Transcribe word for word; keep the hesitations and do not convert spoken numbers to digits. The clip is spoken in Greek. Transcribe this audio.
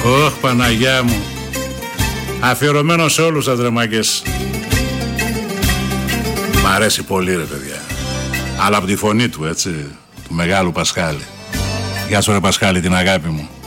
Ωχ, Παναγιά μου. Αφιερωμένο σε όλους τα τρεμάκες. Μ' αρέσει πολύ ρε παιδιά. Αλλά από τη φωνή του, έτσι, του μεγάλου Πασχάλη. Γεια σου ρε Πασχάλη, την αγάπη μου.